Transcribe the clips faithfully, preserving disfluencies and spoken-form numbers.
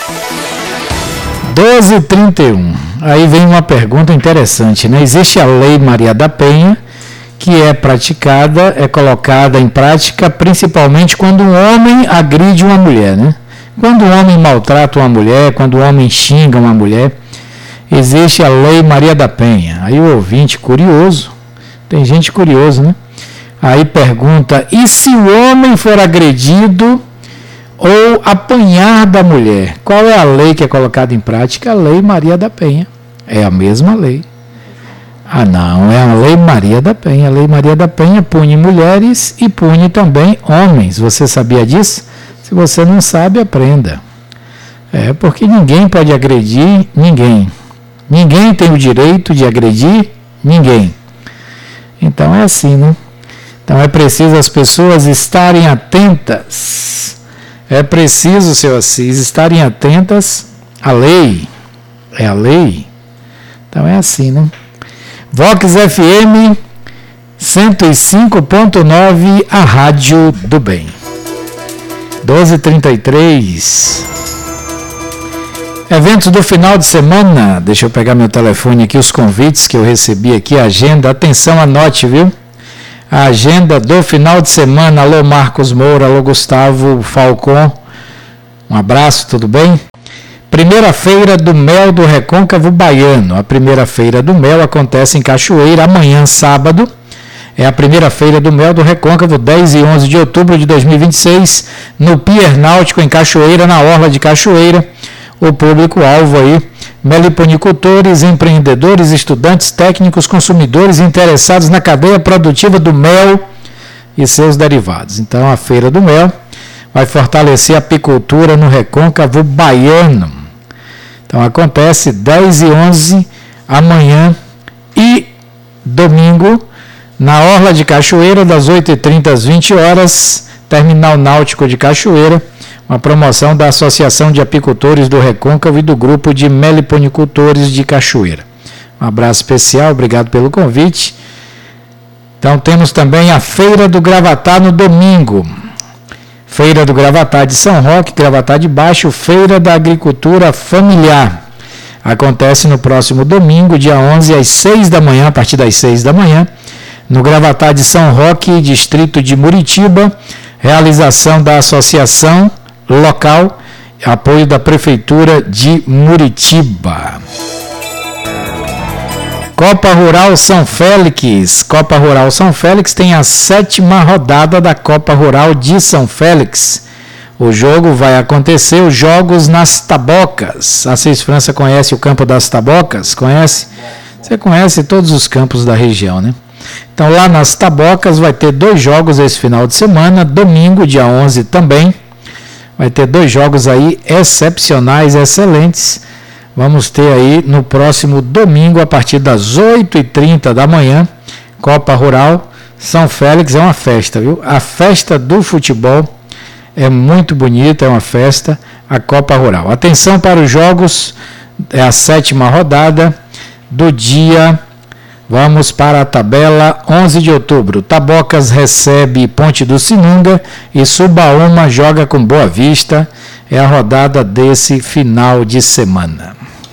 doze e trinta e um. Aí vem uma pergunta interessante, né? Existe a Lei Maria da Penha, que é praticada, é colocada em prática principalmente quando um homem agride uma mulher, né? Quando um homem maltrata uma mulher, quando um homem xinga uma mulher, existe a Lei Maria da Penha. Aí o ouvinte curioso, tem gente curiosa, né? Aí pergunta, e se o homem for agredido ou apanhar da mulher? Qual é a lei que é colocada em prática? A Lei Maria da Penha. É a mesma lei. Ah, não, é a Lei Maria da Penha. A Lei Maria da Penha pune mulheres e pune também homens. Você sabia disso? Se você não sabe, aprenda. É, porque ninguém pode agredir ninguém. Ninguém tem o direito de agredir ninguém. Então é assim, né? Então é preciso as pessoas estarem atentas. É preciso, seu Assis, estarem atentas à lei. É a lei. Então é assim, né? Vox F M cento e cinco ponto nove, a Rádio do Bem. doze e trinta e três. Eventos do final de semana. Deixa eu pegar meu telefone aqui, os convites que eu recebi aqui, a agenda. Atenção, anote, viu? A agenda do final de semana. Alô, Marcos Moura, alô, Gustavo Falcon. Um abraço, tudo bem? Primeira feira do mel do Recôncavo Baiano. A primeira feira do mel acontece em Cachoeira, amanhã, sábado. É a primeira feira do mel do Recôncavo, dez e onze de outubro de dois mil e vinte e seis, no Pier Náutico, em Cachoeira, na Orla de Cachoeira. O público-alvo aí, meliponicultores, empreendedores, estudantes, técnicos, consumidores interessados na cadeia produtiva do mel e seus derivados. Então, a Feira do Mel vai fortalecer a apicultura no Recôncavo Baiano. Então, acontece dez e onze, amanhã e domingo, na Orla de Cachoeira, das oito e trinta às vinte horas, Terminal Náutico de Cachoeira, uma promoção da Associação de Apicultores do Recôncavo e do Grupo de Meliponicultores de Cachoeira. Um abraço especial, obrigado pelo convite. Então temos também a Feira do Gravatá no domingo. Feira do Gravatá de São Roque, Gravatá de Baixo, Feira da Agricultura Familiar. Acontece no próximo domingo, dia onze, às seis da manhã, a partir das seis da manhã, no Gravatá de São Roque, distrito de Muritiba, realização da Associação Local, apoio da Prefeitura de Muritiba. Copa Rural São Félix. Copa Rural São Félix tem a sétima rodada da Copa Rural de São Félix. O jogo vai acontecer, os jogos nas Tabocas. A Assis França conhece o campo das Tabocas? Conhece? Você conhece todos os campos da região, né? Então lá nas Tabocas vai ter dois jogos esse final de semana, domingo, dia onze também. Vai ter dois jogos aí excepcionais, excelentes. Vamos ter aí no próximo domingo, a partir das oito e trinta da manhã, Copa Rural São Félix. É uma festa, viu? A festa do futebol é muito bonita, é uma festa, a Copa Rural. Atenção para os jogos, é a sétima rodada do dia. Vamos para a tabela, onze de outubro. Tabocas recebe Ponte do Sinunga e Subaúma joga com Boa Vista. É a rodada desse final de semana.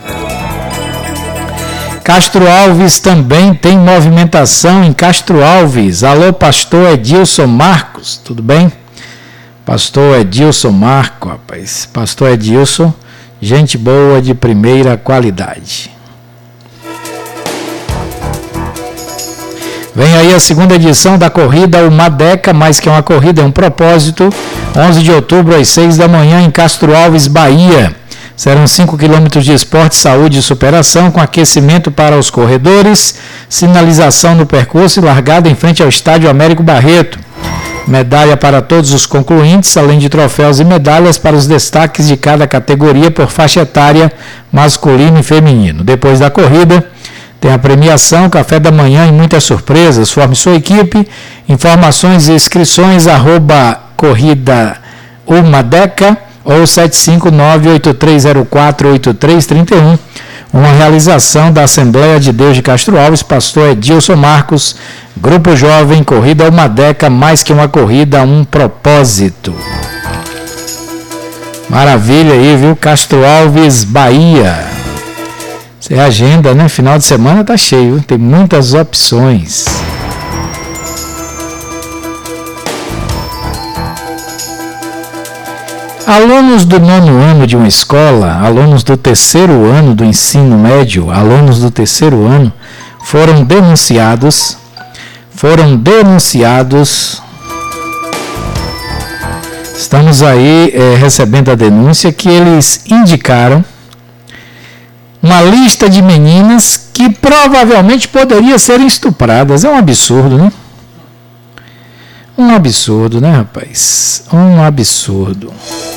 Castro Alves também tem movimentação em Castro Alves. Alô, pastor Edilson Marcos, tudo bem? Pastor Edilson Marcos, rapaz. Pastor Edilson, gente boa de primeira qualidade. Vem aí a segunda edição da corrida, o Madeca, mais que uma corrida, é um propósito. onze de outubro, às seis da manhã, em Castro Alves, Bahia. Serão cinco quilômetros de esporte, saúde e superação, com aquecimento para os corredores, sinalização no percurso e largada em frente ao estádio Américo Barreto. Medalha para todos os concluintes, além de troféus e medalhas para os destaques de cada categoria por faixa etária, masculino e feminino. Depois da corrida, tem a premiação, café da manhã e muitas surpresas. Forme sua equipe. Informações e inscrições, arroba corrida Umadeca ou sete cinco nove, oito três zero quatro, oito três três um. Uma realização da Assembleia de Deus de Castro Alves, pastor Edilson Marcos, Grupo Jovem, Corrida Umadeca, mais que uma corrida, um propósito. Maravilha aí, viu? Castro Alves, Bahia. Você é agenda, né? Final de semana tá cheio, tem muitas opções. Alunos do nono ano de uma escola, alunos do terceiro ano do ensino médio, alunos do terceiro ano foram denunciados, foram denunciados, estamos aí é, recebendo a denúncia que eles indicaram uma lista de meninas que provavelmente poderiam ser estupradas. É um absurdo, né? Um absurdo, né, rapaz? Um absurdo.